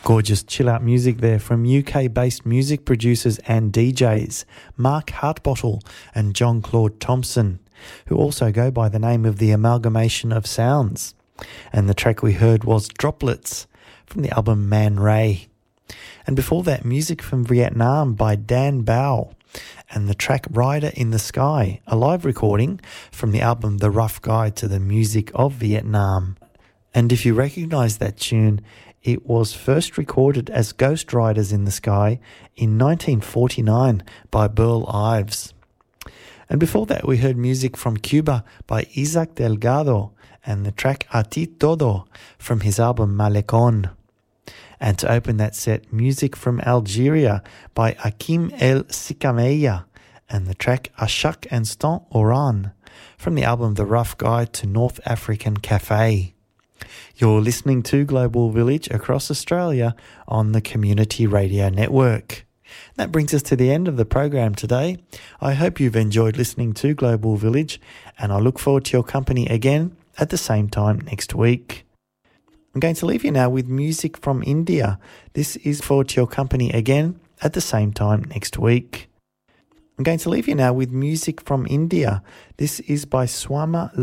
Gorgeous chill-out music there from UK-based music producers and DJs Mark Hartbottle and John Claude Thompson, who also go by the name of the Amalgamation of Sounds. And the track we heard was Droplets from the album Man Ray. And before that, music from Vietnam by Dan Bao and the track Rider in the Sky, a live recording from the album The Rough Guide to the Music of Vietnam. And if you recognise that tune, it was first recorded as Ghost Riders in the Sky in 1949 by Burl Ives. And before that, we heard music from Cuba by Isaac Delgado and the track A Ti Todo from his album Malecon. And to open that set, music from Algeria by Hakim El Sikameya and the track Ashak Instant Oran from the album The Rough Guide to North African Cafe. You're listening to Global Village across Australia on the Community Radio Network. That brings us to the end of the program today. I hope you've enjoyed listening to Global Village, and I look forward to your company again at the same time next week. I'm going to leave you now with music from India. This is forward to your company again at the same time next week. I'm going to leave you now with music from India. This is by Swama